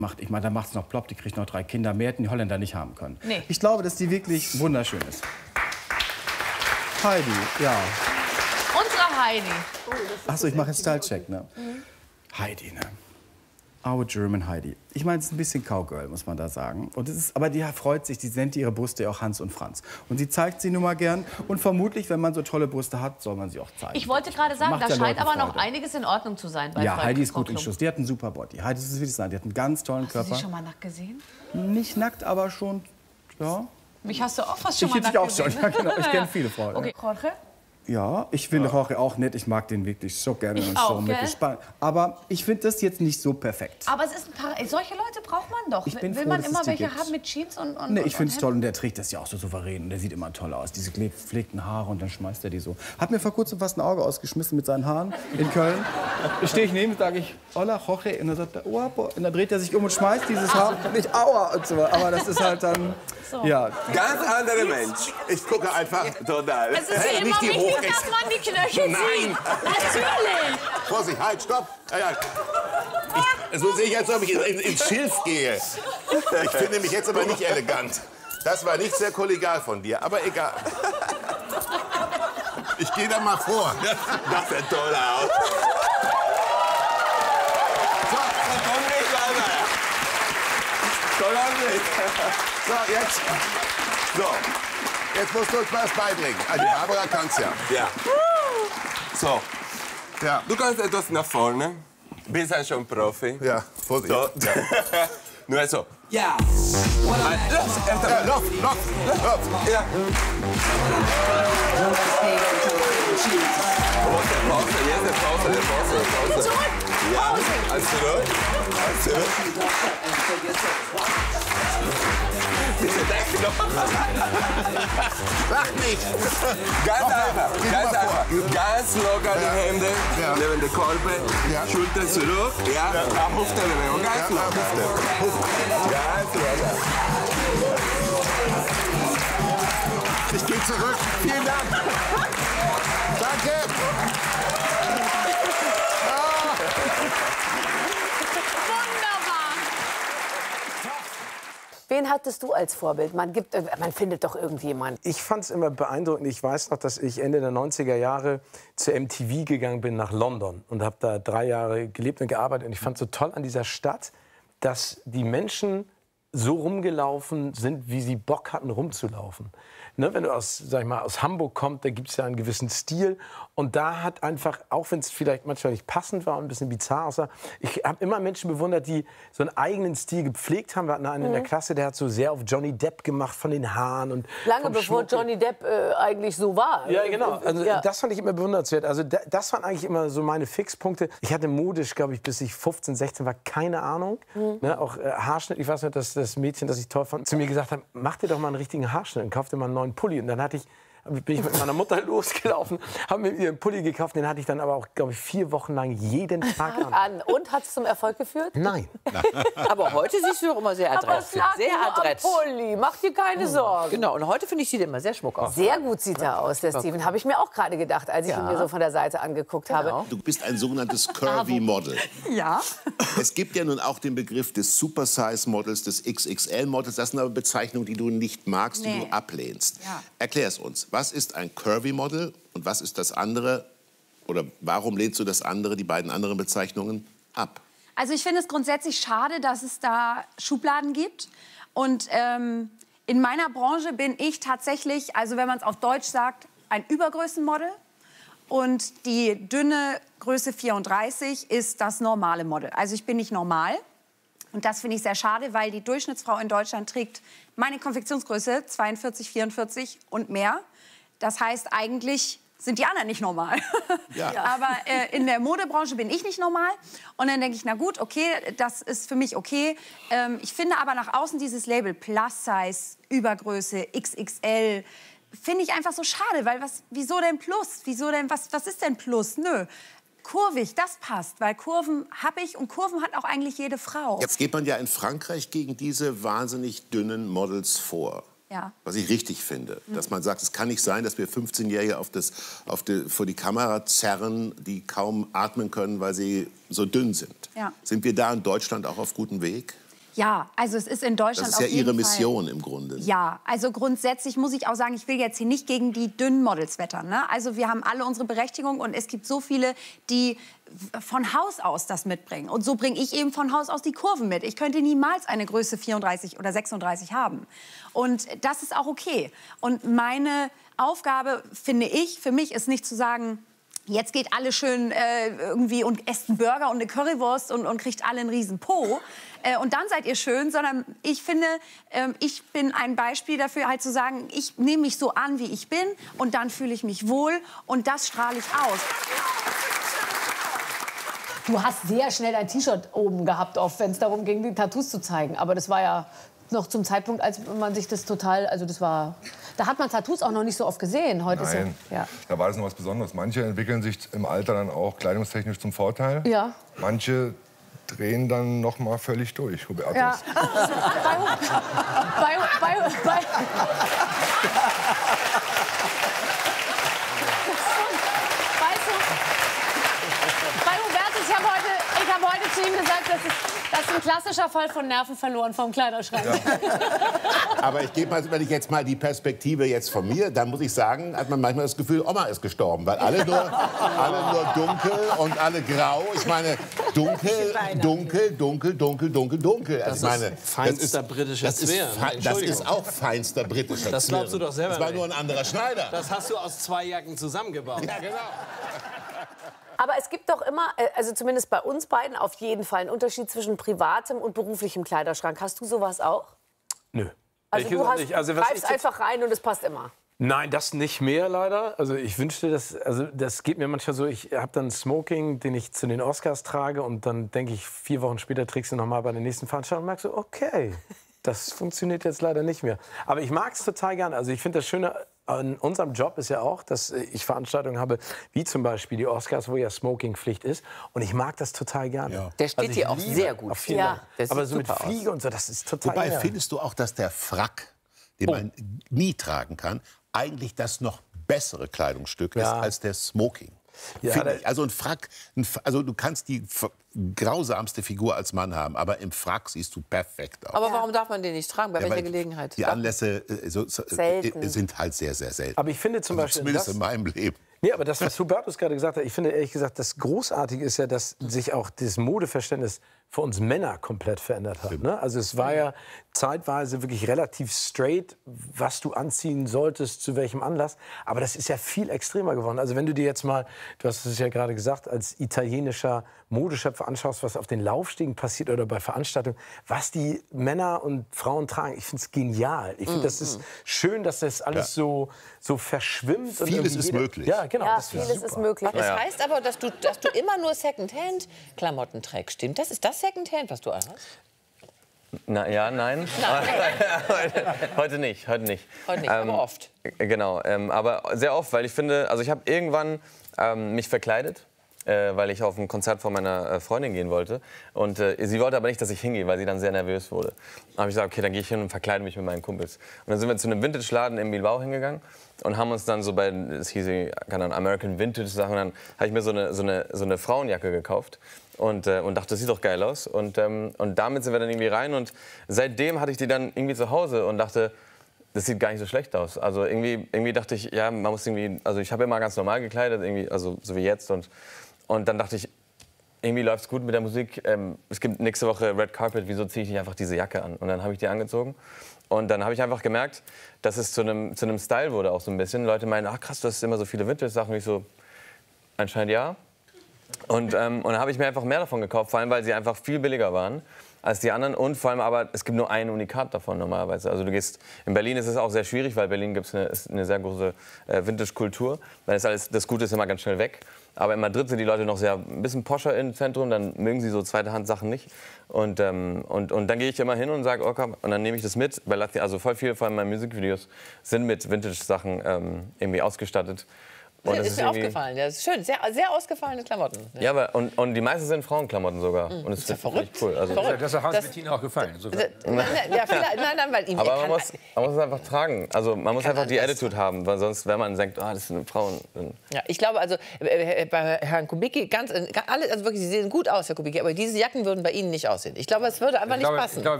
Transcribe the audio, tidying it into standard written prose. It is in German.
macht. Ich meine, da macht es noch plopp, die kriegt noch 3 Kinder mehr, hätten die Holländer nicht haben können. Nee. Ich glaube, dass die wirklich wunderschön ist. Heidi, ja. Unsere Heidi. Achso, ich mache jetzt Style-Check, ne? Heidi, ne? Our German Heidi. Ich meine, es ist ein bisschen Cowgirl, muss man da sagen. Und es ist, aber die freut sich, die nennt ihre Brüste auch Hans und Franz. Und sie zeigt sie nun mal gern. Und vermutlich, wenn man so tolle Brüste hat, soll man sie auch zeigen. Ich wollte gerade sagen, Macht da ja scheint Leuten aber noch Freude. einiges in Ordnung zu sein bei Ja, Frau Heidi ist gut in Klum. Schuss. Die hat einen super Body. Heidi, das ist wie das sagen. Die hat einen ganz tollen Hast du Körper. sie schon mal nackt gesehen? Nicht nackt, aber schon, ja. Mich hast du auch fast schon Ich mal jetzt nackt auch schon. gesehen. Ja, genau. Ich kenne viele Frauen. Okay, Jorge? Ja, ich finde Jorge auch nett. Ich mag den wirklich so gerne. Ich und auch, so gell? mitgespannt. Aber ich finde das jetzt nicht so perfekt. Aber es ist ein paar, solche Leute braucht man doch. Ich bin Will froh, man dass es immer die welche gibt. haben mit Jeans und Nee, ich und finde es Hemd? toll. Und der trägt das ja auch so souverän. Und der sieht immer toll aus. Diese gepflegten Haare und dann schmeißt er die so. Hat mir vor kurzem fast ein Auge ausgeschmissen mit seinen Haaren in Köln. Da stehe ich neben und sage ich, hola, Jorge. Und dann sagt er, guapo. Und dann dreht er sich um und schmeißt dieses Haar. Nicht aua und so. Aber das ist halt dann, ja. Ganz anderer Mensch. Ich gucke einfach. Total. Es ist ja immer nicht die wichtig, Hochrechts- dass man die Knöchel Nein. sieht. Natürlich. Vorsicht, halt, stopp. Ja, ja. So sehe ich, als ob ich ins Schilf gehe. Ich finde mich jetzt aber nicht elegant. Das war nicht sehr kollegial von dir, aber egal. Ich gehe da mal vor. Das sieht toll aus. So, komm nicht, Alter. Toll Anblick. So, jetzt. So. Jetzt musst du uns was beibringen. Also, die Barbara kann's ja. Ja. So, Ja. du kannst etwas nach vorne. Bist ja schon Profi. Ja, Vorsicht. So. Ja. Nur so. Yeah. Los, erst Ja, einmal. lauf, lauf, lauf. Ja. Pause, jetzt Pause. Ja, alles zurück. Alles zurück. Diese Decke noch. Lach nicht. Ganz einfach, Geh ganz mal vor. einfach. Ganz locker die Hände, Ja. neben der Kolbe, Ja. Schulter zurück, ja, Hüfte-Bewegung, ganz Ja, locker. Ganz locker. Ich gehe zurück. Vielen Dank. Danke. Wunderbar. Wen hattest du als Vorbild? Man findet doch irgendjemanden. Ich fand es immer beeindruckend. Ich weiß noch, dass ich Ende der 90er Jahre zu MTV gegangen bin nach London und habe da 3 Jahre gelebt und gearbeitet. Und ich fand so toll an dieser Stadt, dass die Menschen so rumgelaufen sind, wie sie Bock hatten, rumzulaufen. Ne, wenn du aus Hamburg kommst, da gibt es ja einen gewissen Stil. Und da hat einfach, auch wenn es vielleicht manchmal nicht passend war und ein bisschen bizarr aussah, ich habe immer Menschen bewundert, die so einen eigenen Stil gepflegt haben. Wir hatten einen in der Klasse, der hat so sehr auf Johnny Depp gemacht von den Haaren. Und Lange vom bevor Schmuck. Johnny Depp eigentlich so war. Ja, genau. Also, Ja. das fand ich immer bewundernswert. Also, das waren eigentlich immer so meine Fixpunkte. Ich hatte modisch, glaube ich, bis ich 15, 16 war, keine Ahnung. Ne, auch Haarschnitt. Ich weiß nicht, dass das Mädchen, das ich toll fand, zu mir gesagt hat, mach dir doch mal einen richtigen Haarschnitt und kauf dir mal einen neuen Pulli. Und dann bin ich mit meiner Mutter losgelaufen, habe mir ihren Pulli gekauft. Den hatte ich dann aber auch, glaube ich, 4 Wochen lang jeden Tag an. Und hat es zum Erfolg geführt? Nein. Aber heute siehst du doch immer sehr Aber adrett. es lag Sehr nur am adrett. Pulli. Mach dir keine Sorgen. Genau, und heute finde ich, sieht er immer sehr schmuck aus. Sehr gut sieht er aus, der Steven. Habe ich mir auch gerade gedacht, als ich ihn mir so von der Seite angeguckt habe. Du bist ein sogenanntes Curvy Model. Ja. Es gibt ja nun auch den Begriff des Supersize-Models, des XXL-Models. Das sind aber Bezeichnungen, die du nicht magst, die du ablehnst. Ja. Erklär es uns. Was ist ein Curvy-Model und was ist das andere? Oder warum lehnst du das andere, die beiden anderen Bezeichnungen, ab? Also ich finde es grundsätzlich schade, dass es da Schubladen gibt. Und in meiner Branche bin ich tatsächlich, also wenn man es auf Deutsch sagt, ein Übergrößenmodel. Und die dünne Größe 34 ist das normale Model. Also ich bin nicht normal. Und das finde ich sehr schade, weil die Durchschnittsfrau in Deutschland trägt meine Konfektionsgröße 42, 44 und mehr. Das heißt, eigentlich sind die anderen nicht normal. Ja. Aber in der Modebranche bin ich nicht normal. Und dann denke ich, na gut, okay, das ist für mich okay. Ich finde aber nach außen dieses Label Plus Size, Übergröße, XXL, finde ich einfach so schade. Weil wieso denn Plus? Wieso denn, was ist denn Plus? Nö. Kurvig, das passt, weil Kurven habe ich und Kurven hat auch eigentlich jede Frau. Jetzt geht man ja in Frankreich gegen diese wahnsinnig dünnen Models vor. Ja. Was ich richtig finde. Dass man sagt, es kann nicht sein, dass wir 15-Jährige vor die Kamera zerren, die kaum atmen können, weil sie so dünn sind. Ja. Sind wir da in Deutschland auch auf gutem Weg? Ja, also es ist in Deutschland Das ist ja auf jeden Ihre Fall. Mission im Grunde. Ja, also grundsätzlich muss ich auch sagen, ich will jetzt hier nicht gegen die dünnen Models wettern. Ne? Also wir haben alle unsere Berechtigung und es gibt so viele, die von Haus aus das mitbringen. Und so bringe ich eben von Haus aus die Kurven mit. Ich könnte niemals eine Größe 34 oder 36 haben. Und das ist auch okay. Und meine Aufgabe, finde ich, für mich ist nicht zu sagen, jetzt geht alle schön irgendwie und esst einen Burger und eine Currywurst und kriegt alle einen riesen Po. Und dann seid ihr schön, sondern ich finde, ich bin ein Beispiel dafür, halt zu sagen, ich nehme mich so an, wie ich bin und dann fühle ich mich wohl und das strahle ich aus. Du hast sehr schnell ein T-Shirt oben gehabt, wenn es darum ging, die Tattoos zu zeigen. Aber das war ja noch zum Zeitpunkt, als man sich das total, also das war, da hat man Tattoos auch noch nicht so oft gesehen. Heute Nein, ist ja. Da war das noch was Besonderes. Manche entwickeln sich im Alter dann auch kleidungstechnisch zum Vorteil. Ja. Manche drehen dann noch mal völlig durch. Hubertus. Ja. Bei Hubertus, ich habe heute zu ihm gesagt, das ist ein klassischer Fall von Nerven verloren vom Kleiderschrank. Ja. Aber ich gebe mal, wenn ich jetzt mal die Perspektive jetzt von mir, dann muss ich sagen, hat man manchmal das Gefühl, Oma ist gestorben, weil alle nur dunkel und alle grau. Ich meine, dunkel. Das ist feinster britischer Zwirn. Das ist auch feinster britischer Zwirn. Das glaubst du doch selber. Das war nicht. nur ein anderer Schneider. Das hast du aus 2 Jacken zusammengebaut. Ja, genau. Aber es gibt doch immer, also zumindest bei uns beiden auf jeden Fall, einen Unterschied zwischen privatem und beruflichem Kleiderschrank. Hast du sowas auch? Nö. Also du Also, greifst einfach rein und es passt immer. Nein, das nicht mehr leider. Also ich wünschte, das geht mir manchmal so. Ich habe dann Smoking, den ich zu den Oscars trage und dann denke ich, 4 Wochen später trägst du noch mal bei der nächsten Veranstaltung und merkst so, okay, das funktioniert jetzt leider nicht mehr. Aber ich mag es total gerne. Also ich finde das Schöne an unserem Job ist ja auch, dass ich Veranstaltungen habe, wie zum Beispiel die Oscars, wo ja Smoking-Pflicht ist. Und ich mag das total gerne. Ja. Der steht dir auch sehr gut. Ja. Aber so mit Fliege und so, das ist total Wobei, geil. findest du auch, dass der Frack, den man nie tragen kann, eigentlich das noch bessere Kleidungsstück ist als der Smoking? Ja, Finde ich. Also ein Frack, also du kannst die grausamste Figur als Mann haben, aber im Frack siehst du perfekt aus. Aber warum darf man den nicht tragen? Bei welcher weil Gelegenheit? Die Anlässe Selten. sind halt sehr, sehr selten. Aber ich finde zum Beispiel, Zumindest in meinem Leben. Nee, aber das, was Hubertus gerade gesagt hat, ich finde ehrlich gesagt, das Großartige ist ja, dass sich auch das Modeverständnis für uns Männer komplett verändert hat. Ne? Also es war ja zeitweise wirklich relativ straight, was du anziehen solltest, zu welchem Anlass. Aber das ist ja viel extremer geworden. Also wenn du dir jetzt mal, du hast es ja gerade gesagt, als italienischer Modeschöpfer anschaust, was auf den Laufstegen passiert oder bei Veranstaltungen, was die Männer und Frauen tragen, ich finde es genial. Ich finde, das ist schön, dass das alles so verschwimmt. Vieles ist möglich. Ja, genau. Ja, das vieles super. ist möglich. Das heißt aber, dass du immer nur Secondhand-Klamotten trägst. Stimmt das? Ist das Secondhand, was du anhast? Na ja, nein. Heute nicht, heute nicht. Heute nicht, aber oft. Genau, aber sehr oft, weil ich finde, also ich habe irgendwann mich verkleidet, weil ich auf ein Konzert von meiner Freundin gehen wollte. Und sie wollte aber nicht, dass ich hingehe, weil sie dann sehr nervös wurde. Dann habe ich gesagt, okay, dann gehe ich hin und verkleide mich mit meinen Kumpels. Und dann sind wir zu einem Vintage-Laden in Bilbao hingegangen und haben uns dann so bei, es hieß, keine Ahnung, American Vintage-Sachen, dann habe ich mir so eine Frauenjacke gekauft. Und dachte, das sieht doch geil aus. Und damit sind wir dann irgendwie rein. Und seitdem hatte ich die dann irgendwie zu Hause und dachte, das sieht gar nicht so schlecht aus. Also irgendwie dachte ich, ja, man muss irgendwie, also ich habe immer ganz normal gekleidet, irgendwie, also so wie jetzt. Und dann dachte ich, irgendwie läuft's gut mit der Musik. Es gibt nächste Woche Red Carpet, wieso ziehe ich nicht einfach diese Jacke an? Und dann habe ich die angezogen. Und dann habe ich einfach gemerkt, dass es zu einem Style wurde auch so ein bisschen. Leute meinen, ach krass, du hast immer so viele Vintage-Sachen. Und ich so, anscheinend ja. Und dann habe ich mir einfach mehr davon gekauft, vor allem, weil sie einfach viel billiger waren als die anderen. Und vor allem aber, es gibt nur ein Unikat davon normalerweise. Also du gehst, in Berlin ist es auch sehr schwierig, weil Berlin gibt es eine sehr große Vintage-Kultur. Dann ist alles, das Gute ist immer ganz schnell weg. Aber in Madrid sind die Leute noch sehr ein bisschen poscher im Zentrum, dann mögen sie so zweite Hand Sachen nicht. Und dann gehe ich immer hin und sage, oh komm, und dann nehme ich das mit. Weil also voll viele von meinen Musikvideos sind mit Vintage-Sachen irgendwie ausgestattet. Und das ist mir aufgefallen. Das ist schön. Sehr, sehr ausgefallene Klamotten. Ja, aber und die meisten sind Frauenklamotten sogar. Und das ist ja verrückt. Cool. Also Das hat Hans-Bettina auch gefallen. Ja, nein, weil ihm aber man muss es einfach tragen. Also man muss einfach die Attitude haben, weil sonst, wenn man denkt, das sind Frauen. Ja, ich glaube also bei Herrn Kubicki alle, also wirklich, sie sehen gut aus, Herr Kubicki, aber diese Jacken würden bei Ihnen nicht aussehen. Ich glaube, es würde einfach nicht passen.